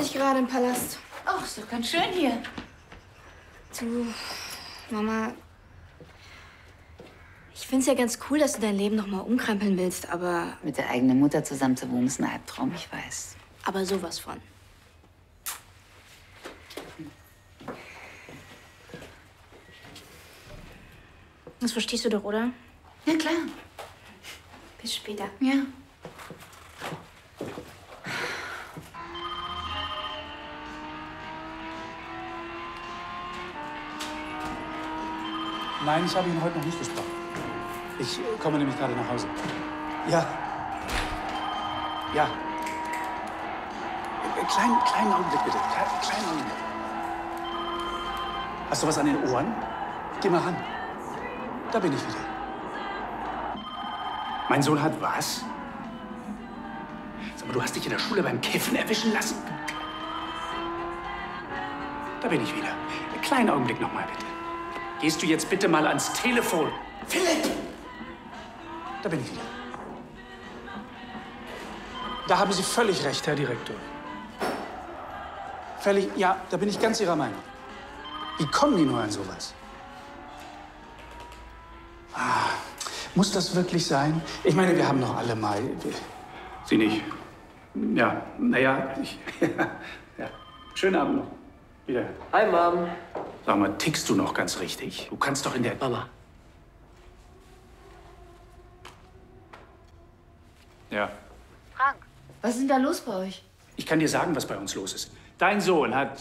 ich gerade im Palast. Ach, ist doch ganz schön hier. Du, Mama, ich find's ja ganz cool, dass du dein Leben noch mal umkrempeln willst, aber... Mit der eigenen Mutter zusammen zu wohnen, ist ein Albtraum, ich weiß. Aber sowas von. Das verstehst du doch, oder? Ja, klar. Bis später. Ja. Nein, ich habe ihn heute noch nicht gesprochen. Ich komme nämlich gerade nach Hause. Ja. Ja. Kleinen Augenblick, bitte. Kleinen Augenblick. Hast du was an den Ohren? Geh mal ran. Da bin ich wieder. Mein Sohn hat was? Sag mal, du hast dich in der Schule beim Kiffen erwischen lassen? Da bin ich wieder. Kleinen Augenblick noch mal, bitte. Gehst du jetzt bitte mal ans Telefon? Philipp! Da bin ich wieder. Da haben Sie völlig recht, Herr Direktor. Völlig, ja, da bin ich ganz Ihrer Meinung. Wie kommen die nur an sowas? Ah, muss das wirklich sein? Ich meine, wir haben doch alle mal... Sie nicht? Ja, naja, ja. Schönen Abend noch. Wieder. Hi, Mom. Sag mal, tickst du noch ganz richtig? Du kannst doch in der... Mama. Ja. Frank, was ist denn da los bei euch? Ich kann dir sagen, was bei uns los ist. Dein Sohn hat...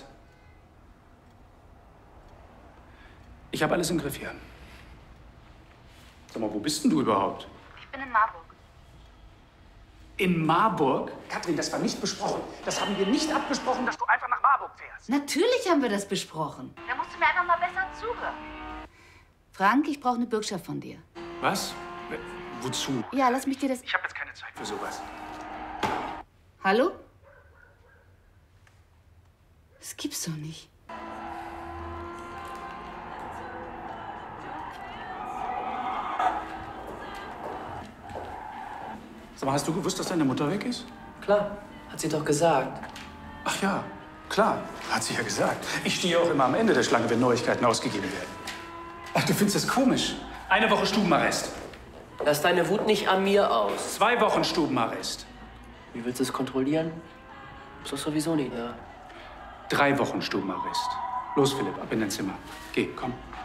Ich habe alles im Griff hier. Sag mal, wo bist denn du überhaupt? Ich bin in Marburg. In Marburg? Katrin, das war nicht besprochen. Das haben wir nicht abgesprochen, dass du einfach nach Marburg fährst. Natürlich haben wir das besprochen. Da musst du mir einfach mal besser zuhören. Frank, ich brauche eine Bürgschaft von dir. Was? Wozu? Ja, lass mich dir das... Ich habe jetzt keine Zeit für sowas. Hallo? Das gibt's doch nicht. Sag mal, hast du gewusst, dass deine Mutter weg ist? Klar, hat sie doch gesagt. Ach ja, klar, hat sie ja gesagt. Ich stehe auch immer am Ende der Schlange, wenn Neuigkeiten ausgegeben werden. Ach, du findest das komisch? 1 Woche Stubenarrest. Lass deine Wut nicht an mir aus. 2 Wochen Stubenarrest. Wie willst du es kontrollieren? Ist doch sowieso nicht da. 3 Wochen Stubenarrest. Los, Philipp, ab in dein Zimmer. Geh, komm.